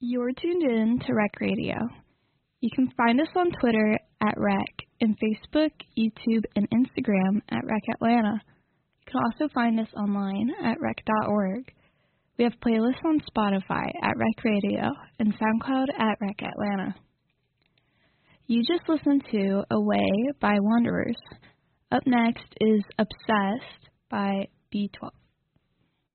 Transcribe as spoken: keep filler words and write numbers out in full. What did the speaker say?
You're tuned in to Rec Radio. You can find us on Twitter at Rec and Facebook, YouTube, and Instagram at Rec Atlanta. You can also find us online at rec dot org. We have playlists on Spotify at Rec Radio and SoundCloud at Rec Atlanta. You just listened to Away by Wanderers. Up next is Obsessed by B twelve.